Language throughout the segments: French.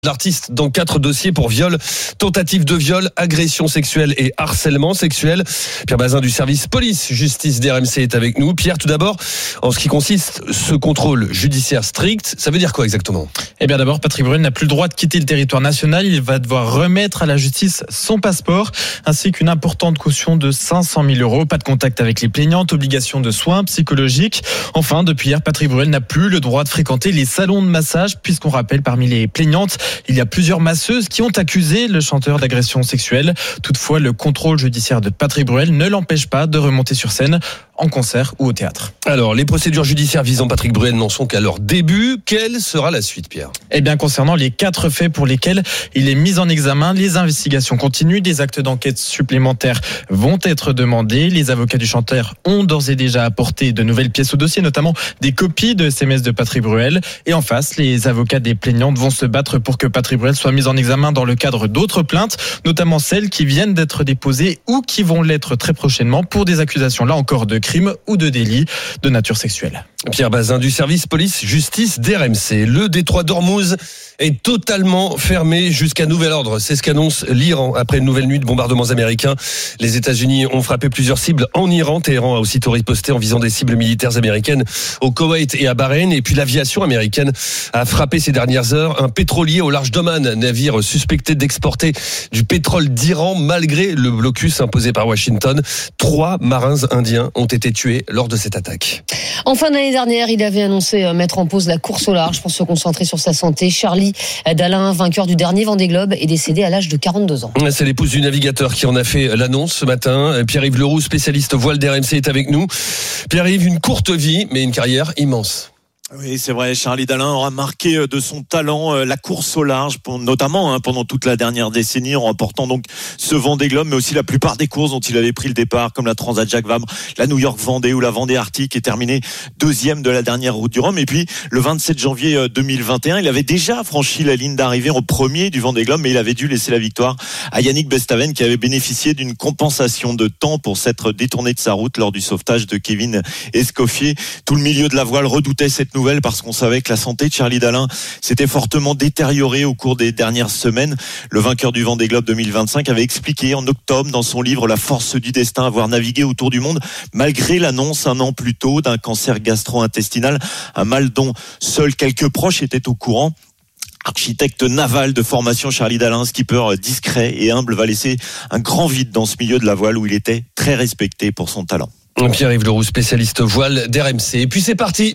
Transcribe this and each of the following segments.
L'artiste dans 4 dossiers pour viol, tentative de viol, agression sexuelle et harcèlement sexuel. Pierre Bazin du service police-justice d'RMC est avec nous. Pierre, tout d'abord, en ce qui consiste ce contrôle judiciaire strict, ça veut dire quoi exactement ? Eh bien d'abord, Patrick Bruel n'a plus le droit de quitter le territoire national. Il va devoir remettre à la justice son passeport ainsi qu'une importante caution de 500 000 €. Pas de contact avec les plaignantes, obligation de soins psychologiques. Enfin, depuis hier, Patrick Bruel n'a plus le droit de fréquenter les salons de massage puisqu'on rappelle parmi les plaignantes, il y a plusieurs masseuses qui ont accusé le chanteur d'agression sexuelle. Toutefois, le contrôle judiciaire de Patrick Bruel ne l'empêche pas de remonter sur scène en concert ou au théâtre. Alors, les procédures judiciaires visant Patrick Bruel n'en sont qu'à leur début. Quelle sera la suite, Pierre ? Eh bien, concernant les 4 faits pour lesquels il est mis en examen, les investigations continuent. Des actes d'enquête supplémentaires vont être demandés. Les avocats du chanteur ont d'ores et déjà apporté de nouvelles pièces au dossier, notamment des copies de SMS de Patrick Bruel. Et en face, les avocats des plaignantes vont se battre pour que Patrick Bruel soit mis en examen dans le cadre d'autres plaintes, notamment celles qui viennent d'être déposées ou qui vont l'être très prochainement pour des accusations, là encore, de crime ou de délit de nature sexuelle. Pierre Bazin du service police-justice d'RMC. Le détroit d'Ormuz est totalement fermé jusqu'à nouvel ordre. C'est ce qu'annonce l'Iran après une nouvelle nuit de bombardements américains. Les États-Unis ont frappé plusieurs cibles en Iran. Téhéran a aussitôt riposté en visant des cibles militaires américaines au Koweït et à Bahreïn. Et puis l'aviation américaine a frappé ces dernières heures un pétrolier au large d'Oman, navire suspecté d'exporter du pétrole d'Iran malgré le blocus imposé par Washington. 3 marins indiens ont été tués lors de cette attaque. En fin d'année dernière, il avait annoncé mettre en pause la course au large pour se concentrer sur sa santé. Charlie Dalin, vainqueur du dernier Vendée Globe, est décédé à l'âge de 42 ans. C'est l'épouse du navigateur qui en a fait l'annonce ce matin. Pierre-Yves Leroux, spécialiste voile d'RMC, est avec nous. Pierre-Yves, une courte vie, mais une carrière immense. Oui, c'est vrai, Charlie Dalin aura marqué de son talent la course au large, notamment pendant toute la dernière décennie, en remportant donc ce Vendée Globe, mais aussi la plupart des courses dont il avait pris le départ, comme la Transat Jacques Vabre, la New York Vendée ou la Vendée Arctique, est terminé 2e de la dernière route du Rhum. Et puis, le 27 janvier 2021, il avait déjà franchi la ligne d'arrivée en premier du Vendée Globe, mais il avait dû laisser la victoire à Yannick Bestaven, qui avait bénéficié d'une compensation de temps pour s'être détourné de sa route lors du sauvetage de Kevin Escoffier. Tout le milieu de la voile redoutait cette nouvelle parce qu'on savait que la santé de Charlie Dalin s'était fortement détériorée au cours des dernières semaines. Le vainqueur du Vendée Globe 2025 avait expliqué en octobre dans son livre La force du destin avoir navigué autour du monde malgré l'annonce un an plus tôt d'un cancer gastro-intestinal, un mal dont seuls quelques proches étaient au courant. Architecte naval de formation, Charlie Dalin, skipper discret et humble, va laisser un grand vide dans ce milieu de la voile où il était très respecté pour son talent. Pierre-Yves Leroux, spécialiste voile d'RMC. Et puis c'est parti.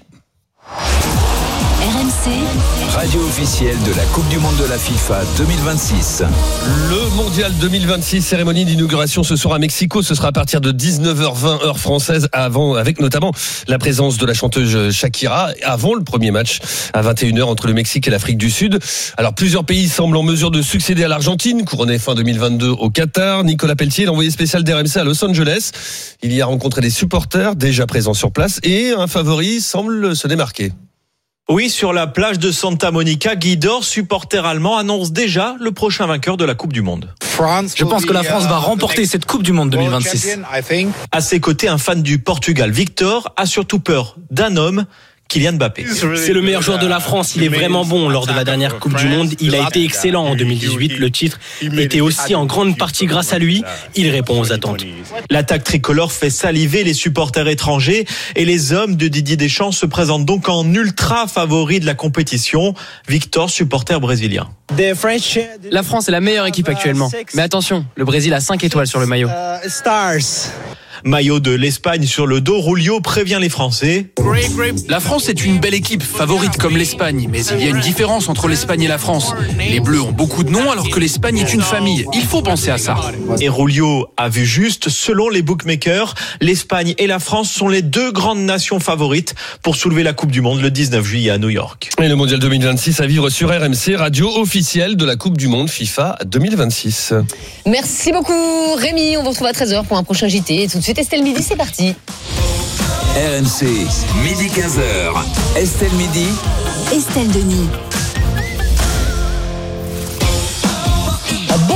RMC, radio officielle de la Coupe du Monde de la FIFA 2026. Le Mondial 2026, cérémonie d'inauguration ce soir à Mexico. Ce sera à partir de 19h20 heure française, avec notamment la présence de la chanteuse Shakira, avant le premier match à 21h entre le Mexique et l'Afrique du Sud. Alors plusieurs pays semblent en mesure de succéder à l'Argentine, couronnée fin 2022 au Qatar. Nicolas Pelletier, l'envoyé spécial d'RMC à Los Angeles, il y a rencontré des supporters déjà présents sur place et un favori semble se démarquer. Oui, sur la plage de Santa Monica, Guy Dor, supporter allemand, annonce déjà le prochain vainqueur de la Coupe du Monde. Je pense que la France va remporter cette Coupe du Monde 2026. À ses côtés, un fan du Portugal, Victor, a surtout peur d'un homme, Kylian Mbappé. C'est le meilleur joueur de la France, il est vraiment bon. Lors de la dernière Coupe du Monde, il a été excellent en 2018. Le titre était aussi en grande partie grâce à lui. Il répond aux attentes. L'attaque tricolore fait saliver les supporters étrangers et les hommes de Didier Deschamps se présentent donc en ultra favori de la compétition. Victor, supporter brésilien. La France est la meilleure équipe actuellement. Mais attention, le Brésil a 5 étoiles sur le maillot. Maillot de l'Espagne sur le dos, Rulio prévient les Français. La France est une belle équipe, favorite comme l'Espagne, mais il y a une différence entre l'Espagne et la France. Les Bleus ont beaucoup de noms alors que l'Espagne est une famille. Il faut penser à ça. Et Rulio a vu juste, selon les bookmakers, l'Espagne et la France sont les 2 grandes nations favorites pour soulever la Coupe du Monde le 19 juillet à New York. Et le Mondial 2026 à vivre sur RMC, radio officielle de la Coupe du Monde FIFA 2026. Merci beaucoup Rémi, on vous retrouve à 13h pour un prochain JT. Et tout de suite Estelle Midi, c'est parti. RMC, midi 15h. Estelle Midi. Estelle Denis. Bonjour à tous.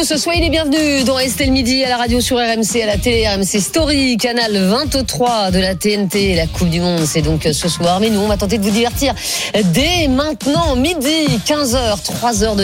tous, soyez les bienvenus dans Estelle Midi à la radio sur RMC, à la télé RMC Story, canal 23 de la TNT. La Coupe du Monde, c'est donc ce soir. Mais nous, on va tenter de vous divertir dès maintenant, midi, 15h, 3 heures de